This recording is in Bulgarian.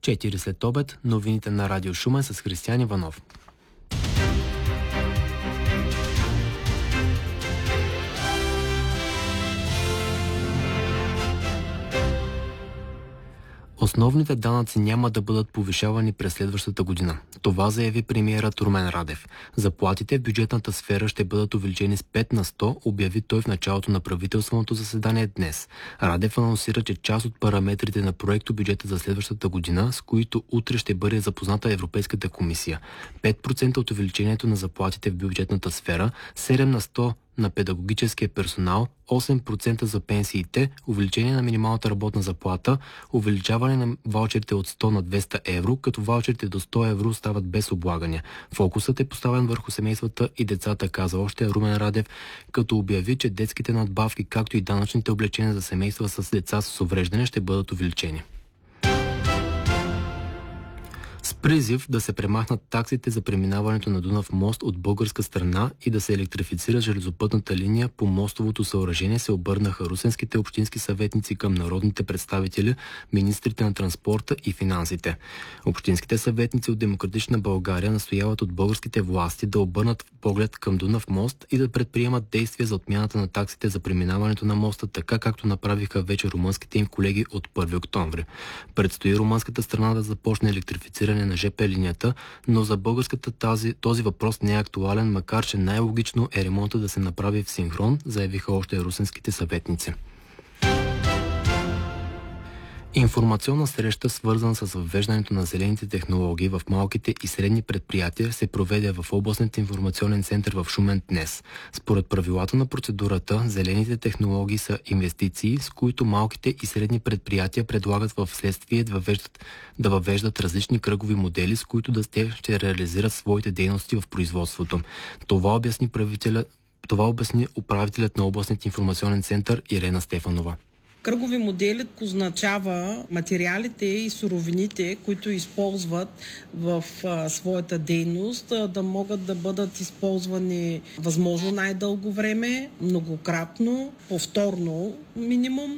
4 след обед, новините на Радио Шумен с Християн Иванов. Основните данъци няма да бъдат повишавани през следващата година. Това заяви премиерът Румен Радев. Заплатите в бюджетната сфера ще бъдат увеличени с 5 на 100, обяви той в началото на правителственото заседание днес. Радев анонсира, че част от параметрите на проекто бюджета за следващата година, с които утре ще бъде запозната Европейската комисия. 5% от увеличението на заплатите в бюджетната сфера, 7 на 100 на педагогическия персонал, 8% за пенсиите, увеличение на минималната работна заплата, увеличаване на ваучерите от 100 на 200 евро, като ваучерите до 100 евро стават без облагания. Фокусът е поставен върху семействата и децата, каза още Румен Радев, като обяви, че детските надбавки, както и данъчните облегчения за семейства с деца с увреждане ще бъдат увеличени. С призив да се премахнат таксите за преминаването на Дунав мост от българска страна и да се електрифицира железопътната линия по мостовото съоръжение, се обърнаха русенските общински съветници към народните представители, министрите на транспорта и финансите. Общинските съветници от Демократична България настояват от българските власти да обърнат поглед към Дунав мост и да предприемат действия за отмяната на таксите за преминаването на моста, така както направиха вече румънските им колеги от 1 октомври. Предстои румънската страна да започне електрифициране на ЖП линията, но за българската този въпрос не е актуален, макар че най-логично е ремонта да се направи в синхрон, заявиха още русенските съветници. Информационна среща, свързана с въвеждането на зелените технологии в малките и средни предприятия, се проведе в областният информационен център в Шумен днес. Според правилата на процедурата, зелените технологии са инвестиции, с които малките и средни предприятия предлагат в следствие да въвеждат различни кръгови модели, с които те ще реализират своите дейности в производството. Това обясни управителят на областният информационен център Ирена Стефанова. Кръгови модели означава материалите и суровините, които използват в своята дейност, да могат да бъдат използвани възможно най-дълго време, многократно, повторно минимум